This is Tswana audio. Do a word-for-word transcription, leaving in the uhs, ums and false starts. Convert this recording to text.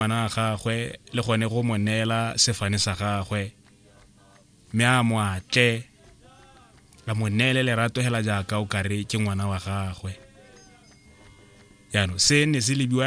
ngwana ga gagwe le gone go mo neela sefane sa gagwe mme a mo atle la mo neele lerato hela jaaka o kare ke ngwana wa gagwe yaano se ne se lebiwa